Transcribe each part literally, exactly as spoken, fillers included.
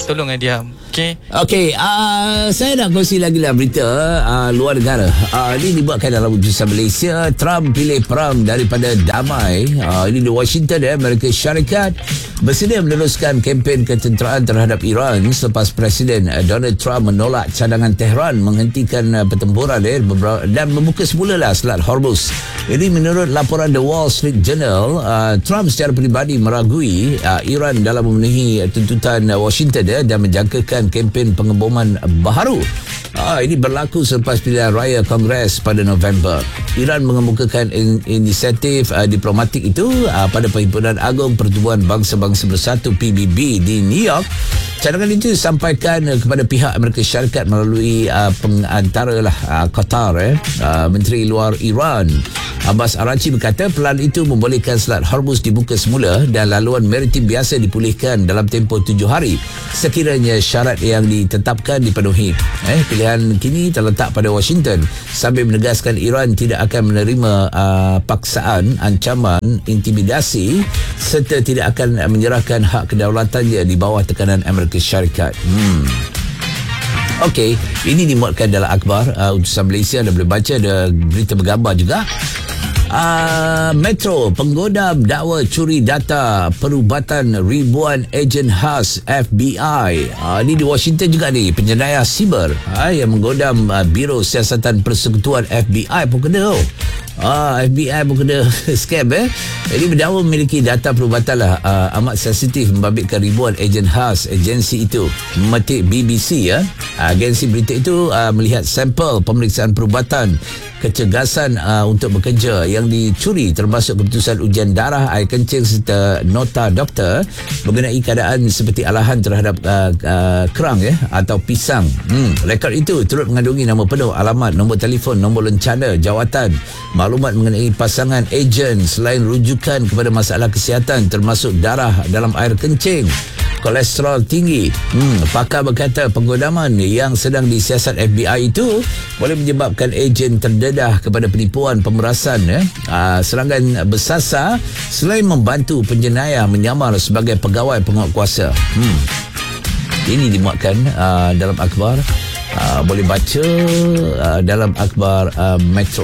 tolong eh diam. Okey. Okey, uh, saya nak kongsi lagi lah berita uh, luar negara. Uh, ini dibuatkan dalam utusan Malaysia. Trump pilih perang daripada damai. Uh, ini di Washington, eh, Amerika Syarikat bersedia meneruskan kempen ketenteraan terhadap Iran selepas Presiden uh, Donald Trump menolak cadangan Tehran menghentikan uh, pertempuran eh, dan membuka semula lah Selat Hormuz. Ini menurut laporan The Wall Street Journal. Uh, Trump secara peribadi meragui uh, Iran dalam memenuhi tuntutan uh, Washington eh, dan menjangkakan kempen pengeboman baharu. Ah, ini berlaku selepas pilihan raya Kongres pada November. Iran mengemukakan in, inisiatif uh, diplomatik itu uh, pada Perhimpunan Agung Pertubuhan Bangsa-Bangsa Bersatu P B B di New York. Cadangan itu disampaikan uh, kepada pihak Amerika Syarikat melalui uh, pengantara lah uh, Qatar eh, uh, Menteri Luar Iran Abbas Araghchi berkata pelan itu membolehkan Selat Hormuz dibuka semula dan laluan maritim biasa dipulihkan dalam tempoh tujuh hari sekiranya syarat yang ditetapkan dipenuhi. Eh, pilihan kini terletak pada Washington sambil menegaskan Iran tidak akan menerima uh, paksaan, ancaman, intimidasi serta tidak akan menyerahkan hak kedaulatannya di bawah tekanan Amerika Syarikat. Hmm. Okey, ini dimuatkan dalam akhbar uh, utusan Malaysia. Anda boleh baca, ada berita bergambar juga. Uh, Metro penggodam dakwa curi data perubatan ribuan ejen khas F B I. Uh, ini di Washington juga ni, penjenayah siber uh, yang menggodam uh, Biro Siasatan Persekutuan F B I pun kena. Oh. Ah, F B I pun kena scam eh. Ini berdakwa memiliki data perubatan lah uh, amat sensitif membabitkan ribuan ejen khas agensi itu. Memetik B B C ya. Agensi berita itu uh, melihat sampel pemeriksaan perubatan kecergasan uh, untuk bekerja yang dicuri termasuk keputusan ujian darah, air kencing serta nota doktor mengenai keadaan seperti alahan terhadap uh, uh, kerang ya atau pisang. Hmm. Rekod itu turut mengandungi nama penuh, alamat, nombor telefon, nombor lencana, jawatan, maklumat mengenai pasangan ejen selain rujukan kepada masalah kesihatan termasuk darah dalam air kencing, kolesterol tinggi. Hmm, pakar berkata penggodaman yang sedang disiasat F B I itu boleh menyebabkan ejen terdedah kepada penipuan pemerasan. Eh. Aa, serangan bersasar selain membantu penjenayah menyamar sebagai pegawai penguatkuasa. Hmm. Ini dimuatkan aa, dalam akhbar. Aa, boleh baca aa, dalam akhbar aa, Metro.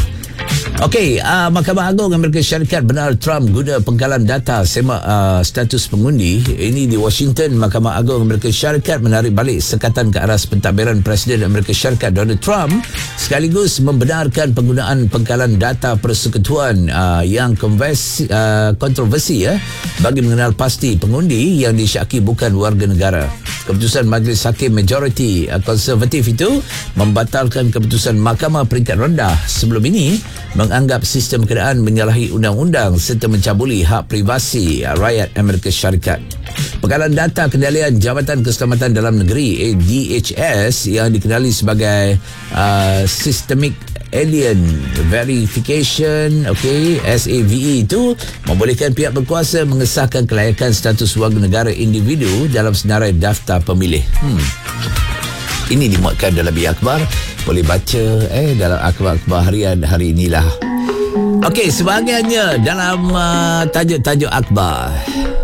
Okey, uh, Mahkamah Agung Amerika Syarikat benar Trump guna pengkalan data semak uh, status pengundi. Ini di Washington, Mahkamah Agung Amerika Syarikat menarik balik sekatan ke aras pentadbiran Presiden Amerika Syarikat Donald Trump sekaligus membenarkan penggunaan pengkalan data persekutuan uh, yang konversi, uh, kontroversi ya, bagi mengenal pasti pengundi yang disyaki bukan warga negara. Keputusan Majlis Hakim Majoriti uh, Konservatif itu membatalkan keputusan Mahkamah peringkat rendah sebelum ini menganggap sistem kenderaan menyalahi undang-undang serta mencabuli hak privasi rakyat Amerika Syarikat. Pengkalan data kendalian Jabatan Keselamatan Dalam Negeri D H S yang dikenali sebagai uh, Systemic Alien Verification, okay, S A V E itu membolehkan pihak berkuasa mengesahkan kelayakan status warga negara individu dalam senarai daftar pemilih. Hmm. Ini dimuatkan dalam bi akhbar. Boleh baca eh dalam akhbar-akhbar harian hari inilah. Okey, sebagainya dalam uh, tajuk-tajuk akhbar.